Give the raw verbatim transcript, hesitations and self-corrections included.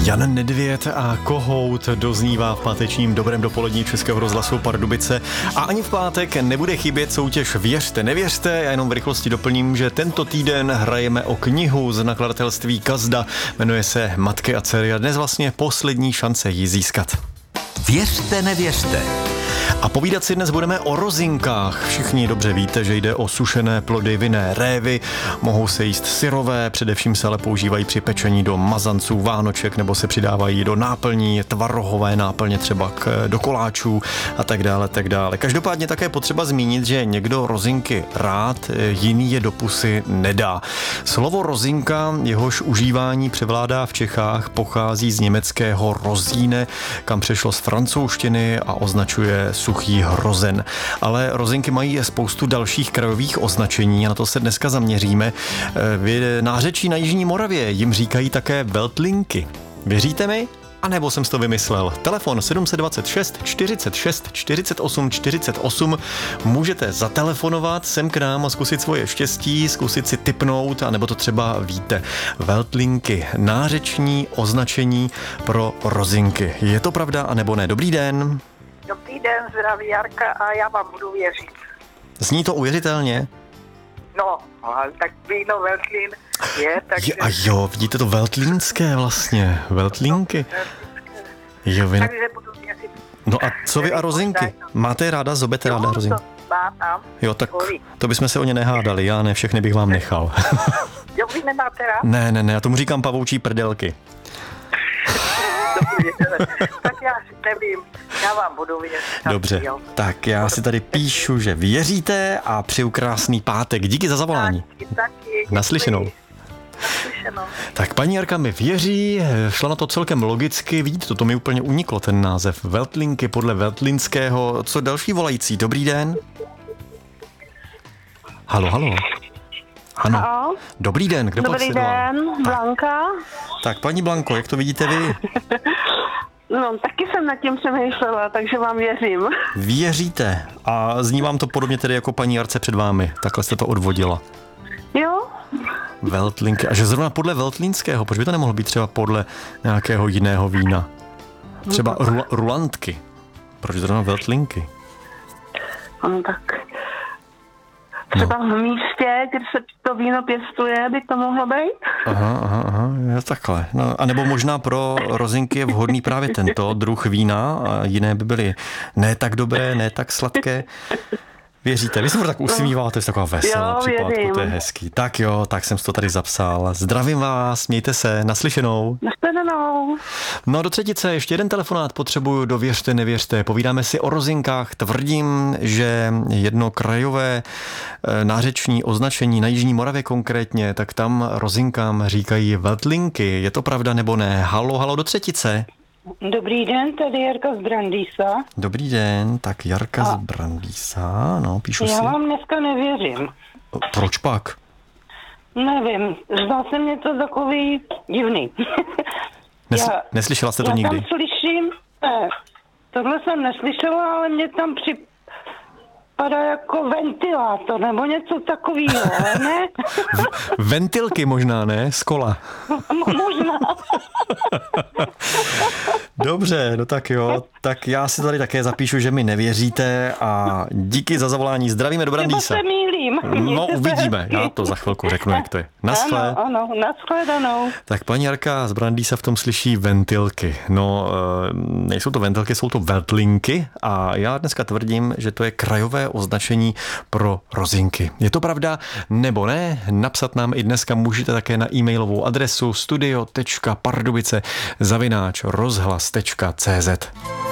Jan Nedvěd a Kohout doznívá v pátečním dobrém dopolední Českého rozhlasu Pardubice. A ani v pátek nebude chybět soutěž Věřte, nevěřte. Já jenom v rychlosti doplním, že tento týden hrajeme o knihu z nakladatelství Kazda. Jmenuje se Matky a dcery a dnes vlastně poslední šance ji získat. Věřte, nevěřte. A povídat si dnes budeme o rozinkách. Všichni dobře víte, že jde o sušené plody vinné révy. Mohou se jíst syrové, především se ale používají při pečení do mazanců, vánoček nebo se přidávají do náplní, tvarohové náplně třeba k, do koláčů a tak dále, tak dále. Každopádně také potřeba zmínit, že někdo rozinky rád, jiný je do pusy nedá. Slovo rozinka, jehož užívání převládá v Čechách, pochází z německého rozíne, kam přešlo z francouzštiny a označuje suchý hrozen. Ale rozinky mají spoustu dalších krajových označení a na to se dneska zaměříme. V nářečí na Jižní Moravě jim říkají také veltlinky. Věříte mi? A nebo jsem si to vymyslel. Telefon sedm dva šest čtyřicet šest čtyřicet osm čtyřicet osm. Můžete zatelefonovat sem k nám a zkusit svoje štěstí, zkusit si tipnout, anebo to třeba víte. Veltlinky, nářeční označení pro rozinky. Je to pravda, anebo ne? Dobrý den. Dobrý den, zdraví Jarka a já vám budu věřit. Zní to uvěřitelně? No, tak víno Veltlín je, takže... Je, a jo, vidíte to veltlínské vlastně, veltlínky. Jo, vy... Takže budu věřit. No a co vy a rozinky? Máte ráda, zobete ráda rozinky? Mám. Jo, tak to bychom se o ně nehádali, já ne, všechny bych vám nechal. Jo, vy nemáte rád? Ne, ne, ne, já tomu říkám pavoučí prdelky. Tak já si nevím, já vám budu věřit. Dobře, tak já si tady píšu, že věříte a přeju krásný pátek. Díky za zavolání. Taky, taky, Naslyšenou. Naslyšenou. Tak paní Jarka mi věří, šla na to celkem logicky, vidíte, to, to mi úplně uniklo ten název. Veltlinky podle veltlinského. Co další volající? Dobrý den. Halo, halo. Ano. Ahoj. Dobrý den, kdo Dobrý den, Blanka. Tak paní Blanko, jak to vidíte vy? No, taky jsem nad tím přemýšlela, takže vám věřím. Věříte a zní vám to podobně tedy jako paní Jarce před vámi. Takhle jste to odvodila. Jo? Veltlinky. A že zrovna podle veltlínského, proč by to nemohlo být třeba podle nějakého jiného vína? Třeba rula, rulantky. Proč zrovna veltlinky? No tak... Třeba no. V místě, kde se to víno pěstuje, by to mohlo být? Aha, aha, aha, je takhle. No, a nebo možná pro rozinky je vhodný právě tento druh vína a jiné by byly ne tak dobré, ne tak sladké. Věříte? Vy se tak usmíváte, jste taková veselá připátku, to je hezký. Tak jo, tak jsem si to tady zapsal. Zdravím vás, mějte se, naslyšenou. Naslyšenou. No a do třetice ještě jeden telefonát potřebuju do Věřte, nevěřte. Povídáme si o rozinkách. Tvrdím, že jedno krajové nářeční označení na Jižní Moravě konkrétně, tak tam rozinkám říkají veltlinky. Je to pravda nebo ne? Halo, halo do třetice. Dobrý den, tady Jarka z Brandýsa. Dobrý den, tak Jarka a z Brandýsa, no, píšu já si. Já vám dneska nevěřím. Proč pak? Nevím, zdá se mě to takový divný. Nes, já, neslyšela jste to já nikdy? Já tam slyším, ne, tohle jsem neslyšela, ale mě tam připadá jako ventilátor, nebo něco takového, ne? Ventilky možná, ne? Z kola. Možná. Dobře, no tak jo, tak já si tady také zapíšu, že mi nevěříte a díky za zavolání. Zdravíme do Brandýsa. Třeba se mýlím. No uvidíme, já to za chvilku řeknu, jak to je. Naschle. Ano, ano, nashledanou. Tak paní Jarka z Brandýsa v tom slyší ventilky. No, nejsou to ventilky, jsou to veltlinky a já dneska tvrdím, že to je krajové označení pro rozinky. Je to pravda nebo ne? Napsat nám i dneska můžete také na e-mailovou adresu studio tečka pardubice zavináč rozhlas tečka cz.